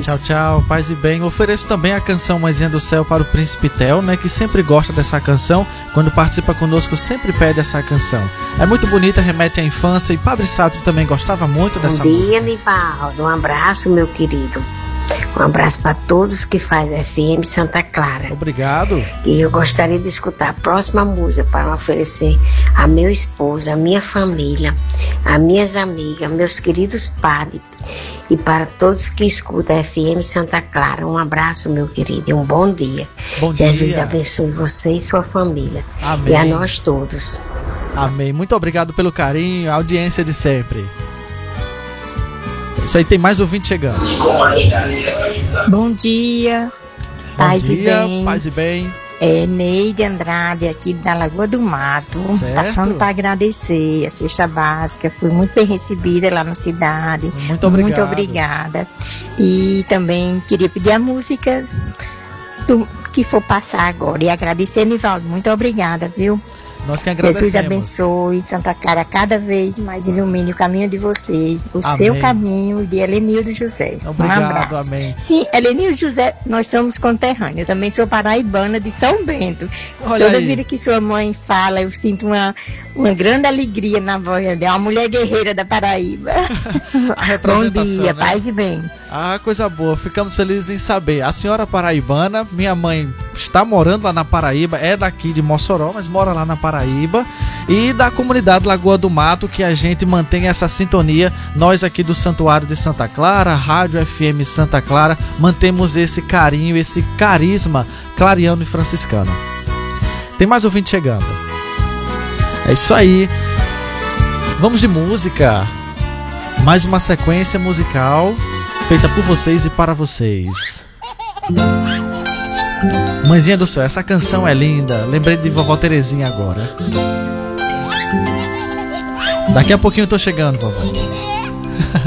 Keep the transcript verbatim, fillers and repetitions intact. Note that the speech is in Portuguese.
Tchau, tchau, paz e bem. Ofereço também a canção Mãezinha do Céu para o Príncipe Theo, né, que sempre gosta dessa canção. Quando participa conosco, sempre pede essa canção. É muito bonita, remete à infância. E Padre Sátiro também gostava muito dessa Bom música. dia, Nivaldo. Um abraço, meu querido. Um abraço para todos que fazem F M Santa Clara. Obrigado. E eu gostaria de escutar a próxima música para oferecer a meu esposo, a minha família, a minhas amigas, meus queridos padres e para todos que escutam a F M Santa Clara. Um abraço, meu querido, e um bom dia. Bom dia. Jesus abençoe você e sua família. Amém. E a nós todos. Amém. Muito obrigado pelo carinho, a audiência de sempre. Isso aí, tem mais ouvinte chegando. Bom dia, paz Bom dia, e bem. paz e bem. É Neide Andrade, aqui da Lagoa do Mato, Certo. passando para agradecer a cesta básica. Fui muito bem recebida lá na cidade. Muito obrigado. Muito obrigada. E também queria pedir a música do, que for passar agora. E agradecer, Nivaldo. Muito obrigada, viu? Nós que agradecemos. Jesus abençoe Santa Clara cada vez mais, ilumine o caminho de vocês, o Amém. seu caminho de Helenildo José. Obrigado, um abraço. amém. Sim, Helenildo José, nós somos conterrâneos. Eu também sou paraibana de São Bento. Olha Toda aí. vida que sua mãe fala, eu sinto uma, uma grande alegria na voz dela. Uma mulher guerreira da Paraíba. A representação, Bom dia, né? paz e bem. Ah, coisa boa, ficamos felizes em saber. A senhora paraibana, minha mãe está morando lá na Paraíba, é daqui de Mossoró, mas mora lá na Paraíba. E da comunidade Lagoa do Mato, que a gente mantém essa sintonia. Nós aqui do Santuário de Santa Clara, Rádio F M Santa Clara, mantemos esse carinho, esse carisma clariano e franciscano. Tem mais ouvinte chegando. É isso aí. Vamos de música. Mais uma sequência musical feita por vocês e para vocês. Mãezinha do Céu, essa canção é linda. Lembrei de vovó Terezinha agora. Daqui a pouquinho eu tô chegando, vovó.